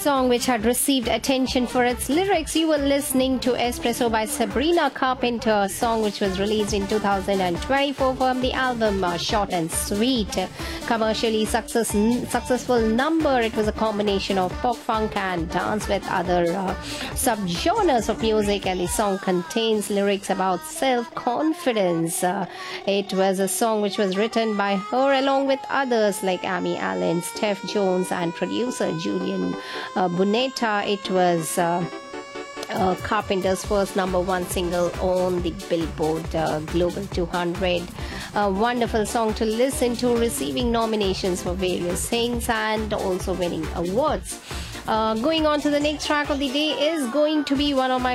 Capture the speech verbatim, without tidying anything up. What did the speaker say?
song which had received attention for its lyrics. You were listening to Espresso by Sabrina Carpenter, a song which was released in two thousand twenty-four from the album uh, Short and Sweet. Commercially success, successful number. It was a combination of pop, funk and dance with other uh, subgenres of music, and the song contains lyrics about self-confidence. Uh, it was a song which was written by her along with others like Amy Allen, Steph Jones and producer Julian uh, Bunetta. It was uh, uh, Carpenter's first number one single on the Billboard uh, Global two hundred. A wonderful song to listen to, receiving nominations for various things and also winning awards. Uh, going on to the next track of the day is going to be one of my